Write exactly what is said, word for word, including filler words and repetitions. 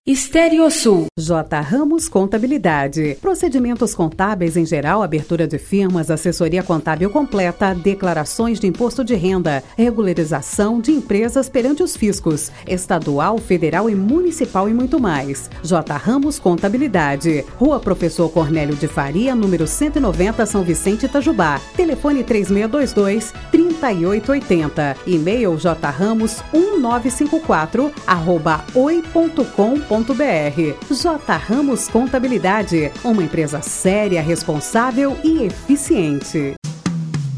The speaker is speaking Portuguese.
Estériosul. J. Ramos Contabilidade. Procedimentos contábeis em geral, abertura de firmas, assessoria contábil completa, declarações de imposto de renda, regularização de empresas perante os fiscos, estadual, federal e municipal e muito mais. J. Ramos Contabilidade. Rua Professor Cornélio de Faria, número cento e noventa, São Vicente, Itajubá. Telefone três seis dois dois, três oito oito zero. E-mail j ramos um nove cinco quatro arroba oi ponto com ponto br. J. Ramos Contabilidade, uma empresa séria, responsável e eficiente.